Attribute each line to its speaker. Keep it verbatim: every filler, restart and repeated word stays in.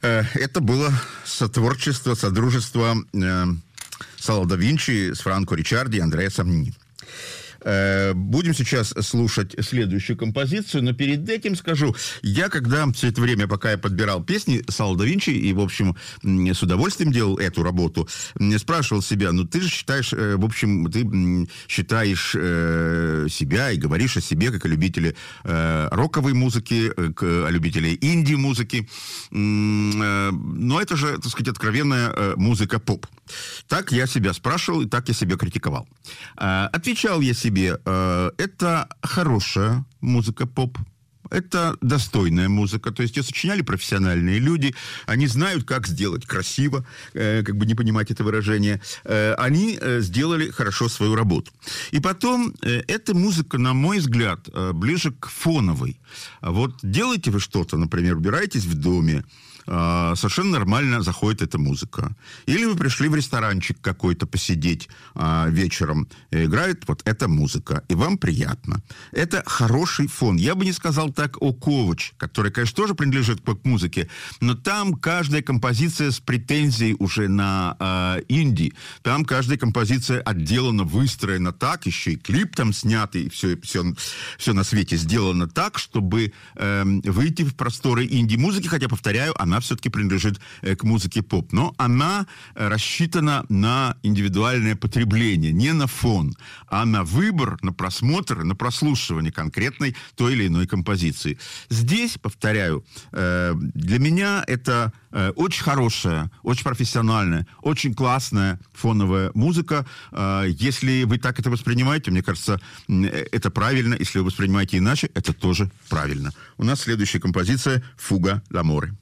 Speaker 1: Это было сотворчество, содружество э, Сало да Винчи с Франко Ричарди и Андреа Самнини. Будем сейчас слушать следующую композицию, но перед этим скажу, я когда все это время, пока я подбирал песни Сало да Винчи, и, в общем, с удовольствием делал эту работу, спрашивал себя, ну, ты же считаешь, в общем, ты считаешь себя и говоришь о себе, как о любителе роковой музыки, как о любителе инди-музыки, но это же, так сказать, откровенная музыка поп. Так я себя спрашивал, и так я себя критиковал. Отвечал я себе, это хорошая музыка поп, это достойная музыка, то есть ее сочиняли профессиональные люди, они знают, как сделать красиво, как бы не понимать это выражение, они сделали хорошо свою работу. И потом, эта музыка, на мой взгляд, ближе к фоновой. Вот делаете вы что-то, например, убираетесь в доме, совершенно нормально заходит эта музыка. Или вы пришли в ресторанчик какой-то посидеть а, вечером, и играет вот эта музыка, и вам приятно. Это хороший фон. Я бы не сказал так о Ковач, который, конечно, тоже принадлежит к поп-музыке, но там каждая композиция с претензией уже на а, инди. Там каждая композиция отделана, выстроена так, еще и клип там снятый, все, все, все на свете сделано так, чтобы э, выйти в просторы инди-музыки, хотя, повторяю, она все-таки принадлежит э, к музыке поп. Но она э, рассчитана на индивидуальное потребление, не на фон, а на выбор, на просмотр, на прослушивание конкретной той или иной композиции. Здесь, повторяю, э, для меня это э, очень хорошая, очень профессиональная, очень классная фоновая музыка. Э, если вы так это воспринимаете, мне кажется, это правильно. Если вы воспринимаете иначе, это тоже правильно. У нас следующая композиция «Фуга d'amore».